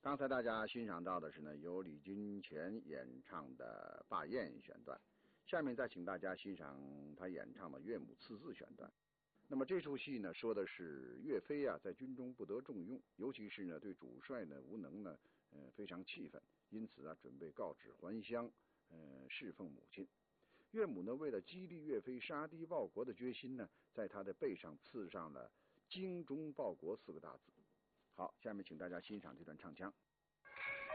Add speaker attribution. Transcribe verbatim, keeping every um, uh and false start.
Speaker 1: 刚才大家欣赏到的是呢，由李金泉演唱的《霸艳》选段，下面再请大家欣赏他演唱的《岳母刺字》选段。那么这出戏呢，说的是岳飞啊，在军中不得重用，尤其是呢对主帅呢无能呢，呃非常气愤，因此啊准备告旨还乡，呃侍奉母亲。岳母呢为了激励岳飞杀敌报国的决心呢，在他的背上刺上了“精忠报国”四个大字。好，下面请大家欣赏这段唱腔。